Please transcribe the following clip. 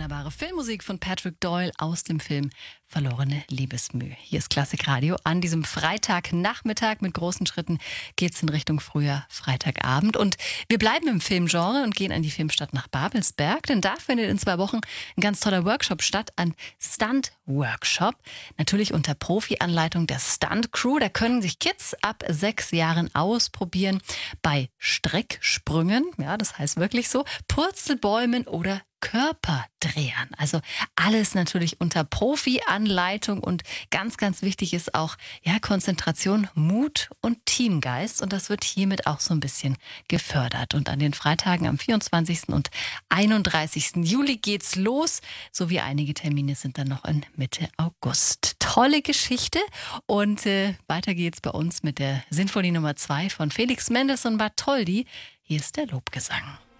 wunderbare Filmmusik von Patrick Doyle aus dem Film Verlorene Liebesmüh. Hier ist Klassik Radio. An diesem Freitagnachmittag mit großen Schritten geht es in Richtung früher Freitagabend. Und wir bleiben im Filmgenre und gehen an die Filmstadt nach Babelsberg, denn da findet in 2 Wochen ein ganz toller Workshop statt, ein Stunt-Workshop. Natürlich unter Profi-Anleitung der Stunt-Crew. Da können sich Kids ab 6 Jahren ausprobieren bei Strecksprüngen, ja, das heißt wirklich so, Purzelbäumen oder Körperdrehern. Also alles natürlich unter Profi-Anleitung und ganz, ganz wichtig ist auch Konzentration, Mut und Teamgeist und das wird hiermit auch so ein bisschen gefördert. Und an den Freitagen am 24. und 31. Juli geht's los, sowie einige Termine sind dann noch in Mitte August. Tolle Geschichte und weiter geht's bei uns mit der Sinfonie Nummer 2 von Felix Mendelssohn Bartholdy. Hier ist der Lobgesang.